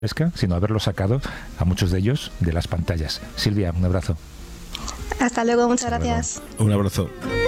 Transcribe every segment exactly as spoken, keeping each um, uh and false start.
sino haberlo sacado a muchos de ellos de las pantallas. Silvia, un abrazo. Hasta luego, muchas Hasta gracias. Luego. Un abrazo.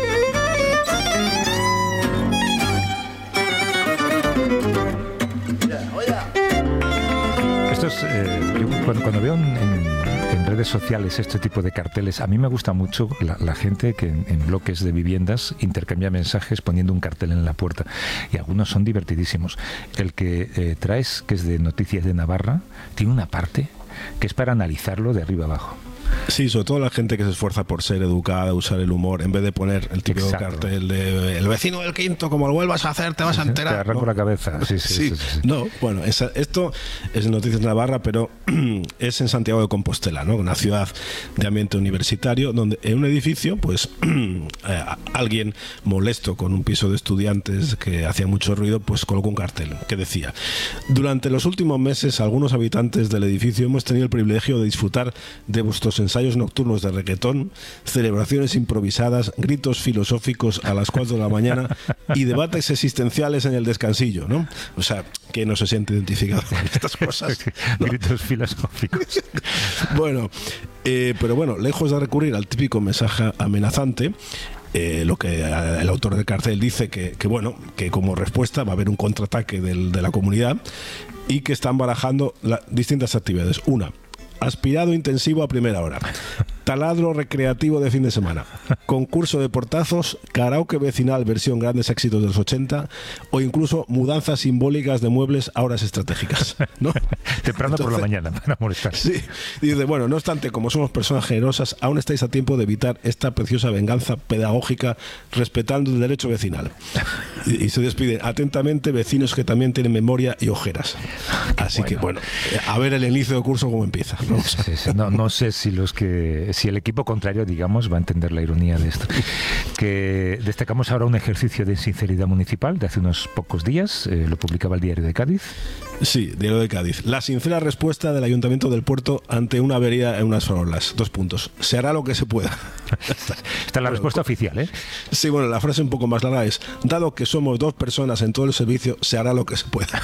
Esto es, eh, yo cuando, cuando veo en, en, en redes sociales este tipo de carteles, a mí me gusta mucho la, la gente que en, en bloques de viviendas intercambia mensajes poniendo un cartel en la puerta, y algunos son divertidísimos. El que eh, traes, que es de Noticias de Navarra, tiene una parte que es para analizarlo de arriba abajo. Sí, sobre todo la gente que se esfuerza por ser educada, usar el humor, en vez de poner el típico Exacto. cartel de el vecino del quinto, como lo vuelvas a hacer, te vas a enterar. Te arranco ¿no? la cabeza. Sí, sí, sí. sí, sí, sí. No, bueno, esa, esto es Noticias de Navarra, pero es en Santiago de Compostela, ¿no? Una ciudad de ambiente universitario, donde en un edificio, pues eh, alguien molesto con un piso de estudiantes que hacía mucho ruido, pues colocó un cartel que decía: durante los últimos meses, algunos habitantes del edificio hemos tenido el privilegio de disfrutar de vuestros ensayos nocturnos de reggaetón, celebraciones improvisadas, gritos filosóficos a las cuatro de la mañana y debates existenciales en el descansillo, ¿no? O sea, que no se siente identificado con estas cosas. ¿No? Gritos filosóficos. Bueno, eh, pero bueno, lejos de recurrir al típico mensaje amenazante, Eh, lo que eh, el autor del cartel dice que, que bueno, que como respuesta va a haber un contraataque del, de la comunidad, y que están barajando la, distintas actividades. Una, aspirado intensivo a primera hora, taladro recreativo de fin de semana, concurso de portazos, karaoke vecinal versión grandes éxitos de los ochenta, o incluso mudanzas simbólicas de muebles a horas estratégicas, ¿no? Temprano Entonces, por la mañana, para molestar. Sí, dice, bueno, no obstante, como somos personas generosas, aún estáis a tiempo de evitar esta preciosa venganza pedagógica respetando el derecho vecinal. Y, y se despiden atentamente vecinos que también tienen memoria y ojeras. Así bueno. que, bueno, a ver el inicio del curso cómo empieza. ¿no? Sí, sí. No, no sé si los que si el equipo contrario, digamos, va a entender la ironía de esto. Que destacamos ahora un ejercicio de sinceridad municipal de hace unos pocos días, eh, lo publicaba el Diario de Cádiz. Sí, Diario de Cádiz. La sincera respuesta del Ayuntamiento del Puerto ante una avería en unas farolas. Dos puntos. Se hará lo que se pueda. Esta es la bueno, respuesta oficial, ¿eh? Sí, bueno, la frase un poco más larga es: dado que somos dos personas en todo el servicio, se hará lo que se pueda.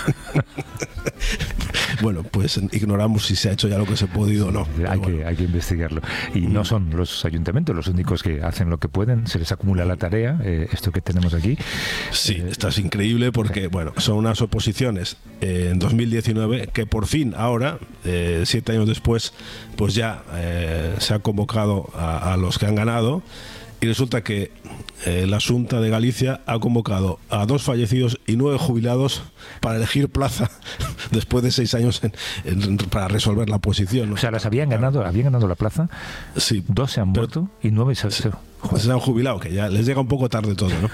Bueno, pues ignoramos si se ha hecho ya lo que se ha podido o no. Hay, bueno. que, hay que investigarlo. Y no son los ayuntamientos los únicos que hacen lo que pueden, se les acumula la tarea, eh, esto que tenemos aquí. Sí, eh, esto es increíble porque, bueno, son unas oposiciones eh, en dos mil diecinueve que por fin ahora, eh, siete años después, pues ya eh, se ha convocado a, a los que han ganado. Y resulta que eh, la Xunta de Galicia ha convocado a dos fallecidos y nueve jubilados para elegir plaza después de seis años en, en, para resolver la oposición, ¿no? O sea, las habían ganado, habían ganado la plaza, sí, dos se han pero, muerto y nueve se, sí. se Pues se han jubilado, que ya les llega un poco tarde todo, ¿no?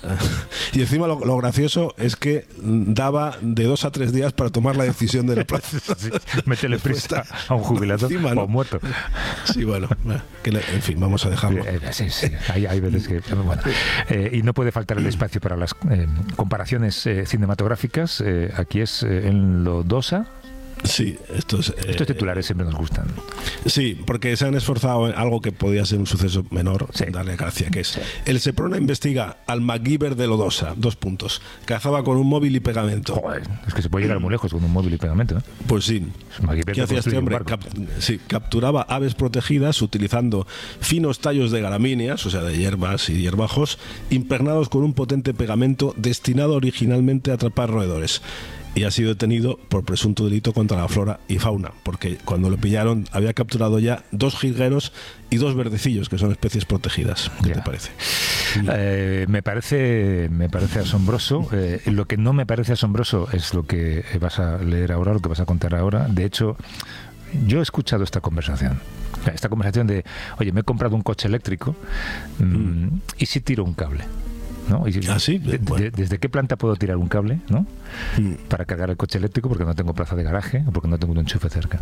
Y encima lo, lo gracioso es que daba de dos a tres días para tomar la decisión de la plaza. Sí, métele prisa a un jubilado encima, ¿no? O muerto. Sí, bueno, que le, en fin, vamos a dejarlo. Sí, sí, hay, hay veces que... Bueno, eh, y no puede faltar el espacio para las eh, comparaciones eh, cinematográficas. Eh, aquí es eh, en Lodosa. Sí, estos, eh, estos titulares siempre nos gustan. Sí, porque se han esforzado en algo que podía ser un suceso menor, sí. sin darle gracia, que es: el Seprona investiga al MacGyver de Lodosa, dos puntos, cazaba con un móvil y pegamento. Joder, es que se puede llegar muy lejos con un móvil y pegamento, ¿eh? Pues sí. ¿Qué hacía este hombre? Cap sí, capturaba aves protegidas utilizando finos tallos de gramíneas, o sea, de hierbas y hierbajos, impregnados con un potente pegamento destinado originalmente a atrapar roedores. Y ha sido detenido por presunto delito contra la flora y fauna, porque cuando lo pillaron había capturado ya dos jilgueros y dos verdecillos, que son especies protegidas. ¿Qué ya. te parece? Eh, me parece me parece asombroso. Eh, lo que no me parece asombroso es lo que vas a leer ahora, lo que vas a contar ahora. De hecho, yo he escuchado esta conversación. Esta conversación de, oye, me he comprado un coche eléctrico mm. y si tiro un cable. ¿No? Y, ¿Ah, sí? de, bueno. de, ¿Desde qué planta puedo tirar un cable, ¿no? Mm. Para cargar el coche eléctrico porque no tengo plaza de garaje o porque no tengo un enchufe cerca?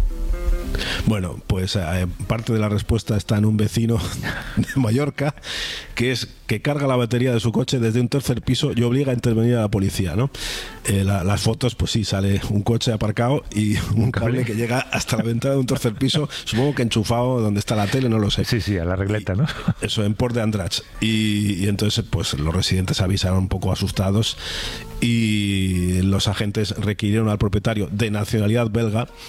Bueno, pues eh, parte de la respuesta está en un vecino de Mallorca, que es que carga la batería de su coche desde un tercer piso y obliga a intervenir a la policía, ¿no? Eh, la, las fotos, pues sí, sale un coche aparcado y un cable que llega hasta la ventana de un tercer piso, supongo que enchufado donde está la tele, no lo sé. Sí, sí, a la regleta, ¿no? Y, eso, en Port de Andratx. Y, y entonces, pues los residentes avisaron un poco asustados y los agentes requirieron al propietario, de nacionalidad belga,